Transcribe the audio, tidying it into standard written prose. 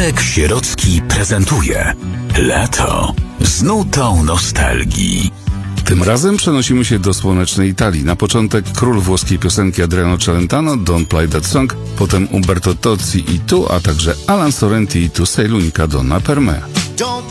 Marek Sierocki prezentuje Lato z nutą nostalgii. Tym razem przenosimy się do słonecznej Italii. Na początek król włoskiej piosenki Adriano Celentano, Don't Play That Song, potem Umberto Tozzi i Tu, a także Alan Sorrenti i Tu sei l'unica donna per me. Don't